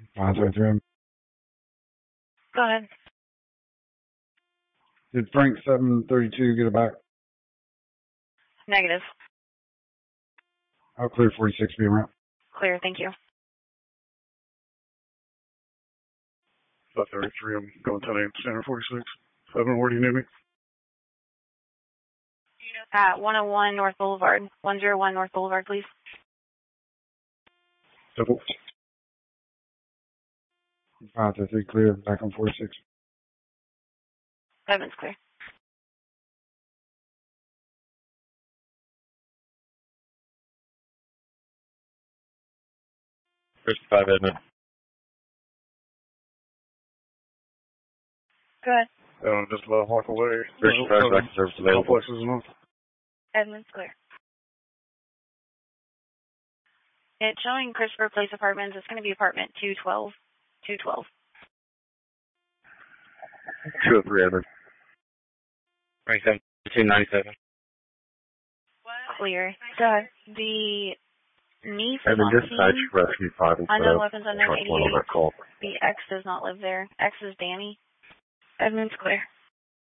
533. Go ahead. Did Frank 732 get it back? Negative. I'll clear 46 being route. Clear, thank you. 533, I'm going 10 Standard 46. 7, where do you need me? At 101 North Boulevard. 101 North Boulevard, please. Double. 533 clear, back on 46. 7's clear. First 5 Edmund. Go ahead. Just about half away. First 5 back service available. Complex is enough. Edmund's clear. It's showing Christopher Place Apartments. It's going to be apartment 212. 212. 203 Edmund. Frank 797. Clear. So the niece is Edmund, on dispatch scene. rescue 5 and 7. Unknown weapons under One on that 88. call. The X does not live there. X is Danny. Edmund's clear.